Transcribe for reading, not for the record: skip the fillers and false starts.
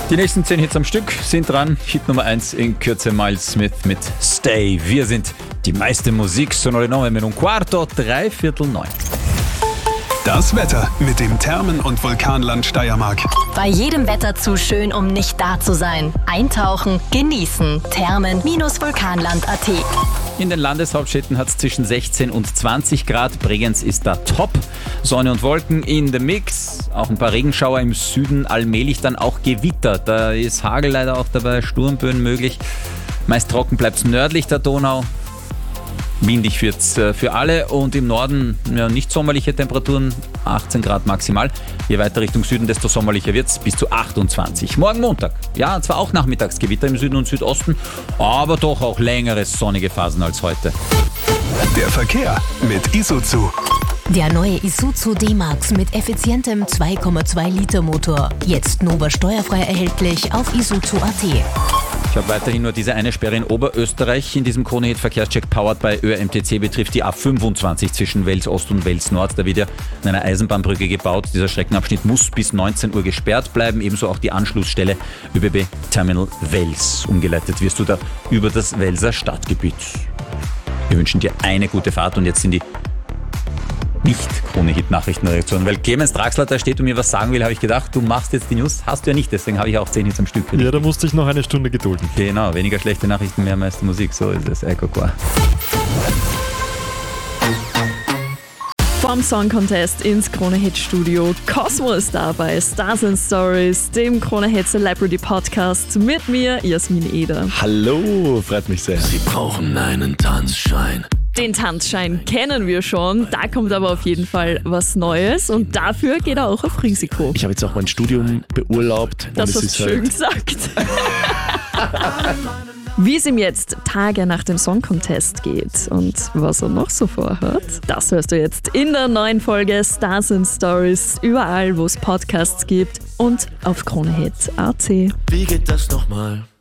Die nächsten 10 Hits am Stück sind dran. Hit Nummer 1 in Kürze, Miles Smith mit Stay. Wir sind die meiste Musik, sono le 9:15, 8:45. Das Wetter mit dem Thermen- und Vulkanland Steiermark. Bei jedem Wetter zu schön, um nicht da zu sein. Eintauchen, genießen. Thermen-vulkanland.at. In den Landeshauptstädten hat es zwischen 16 und 20 Grad. Bregenz ist da top. Sonne und Wolken in the Mix. Auch ein paar Regenschauer im Süden. Allmählich dann auch Gewitter. Da ist Hagel leider auch dabei, Sturmböen möglich. Meist trocken bleibt es nördlich der Donau. Windig wird's für alle und im Norden nicht sommerliche Temperaturen, 18 Grad maximal. Je weiter Richtung Süden, desto sommerlicher wird's, bis zu 28. Morgen Montag, ja, zwar auch Nachmittagsgewitter im Süden und Südosten, aber doch auch längere sonnige Phasen als heute. Der Verkehr mit Isuzu. Der neue Isuzu D-Max mit effizientem 2,2 Liter Motor. Jetzt Nova steuerfrei erhältlich auf isuzu.at. Ich habe weiterhin nur diese eine Sperre in Oberösterreich. In diesem Krone-Hit-Verkehrscheck powered by ÖMTC betrifft die A25 zwischen Wels Ost und Wels Nord. Da wird ja an einer Eisenbahnbrücke gebaut. Dieser Streckenabschnitt muss bis 19 Uhr gesperrt bleiben. Ebenso auch die Anschlussstelle ÖBB Terminal Wels. Umgeleitet wirst du da über das Welser Stadtgebiet. Wir wünschen dir eine gute Fahrt und jetzt sind die Nicht-Krone-Hit-Nachrichtenredaktion. Weil Clemens Draxler da steht und mir was sagen will, habe ich gedacht, du machst jetzt die News. Hast du ja nicht, deswegen habe ich auch 10 Hits am Stück für dich. Ja, da musste ich noch eine Stunde gedulden. Genau, weniger schlechte Nachrichten, mehr meiste Musik, so ist es. Vom Song Contest ins Krone-Hit Studio. Cosmo ist da bei Stars and Stories, dem Krone-Hit Celebrity Podcast mit mir, Jasmin Eder. Hallo, freut mich sehr. Sie brauchen einen Tanzschein. Den Tanzschein kennen wir schon, da kommt aber auf jeden Fall was Neues und dafür geht er auch auf Risiko. Ich habe jetzt auch mein Studium beurlaubt. Das und es hast ist du schön gesagt. Wie es ihm jetzt Tage nach dem Song Contest geht und was er noch so vorhat, das hörst du jetzt in der neuen Folge Stars and Stories, überall wo es Podcasts gibt und auf KroneHit.at. Wie geht das nochmal?